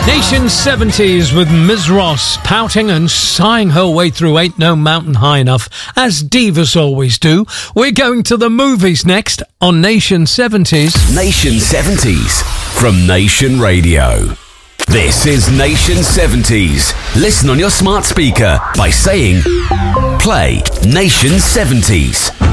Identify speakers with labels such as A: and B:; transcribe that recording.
A: Nation 70s with Ms. Ross pouting and sighing her way through Ain't No Mountain High Enough, as divas always do. We're going to the movies next on Nation 70s.
B: Nation 70s from Nation Radio. This is Nation 70s. Listen on your smart speaker by saying, play Nation 70s.